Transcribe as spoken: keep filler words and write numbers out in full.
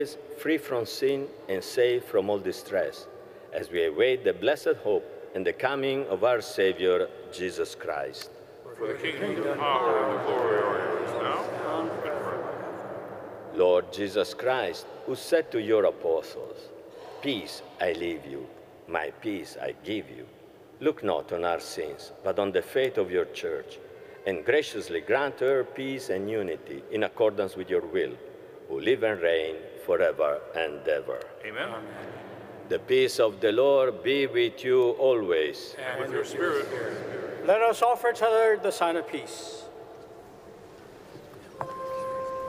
is free from sin and safe from all distress, as we await the blessed hope and the coming of our Savior, Jesus Christ. For the kingdom, the power, and the glory are yours now and forever. Lord Jesus Christ, who said to your apostles, "Peace I leave you, my peace I give you," look not on our sins, but on the faith of your church, and graciously grant her peace and unity in accordance with your will, who live and reign forever and ever. Amen. Amen. The peace of the Lord be with you always. And with your spirit. Let us offer each other the sign of peace.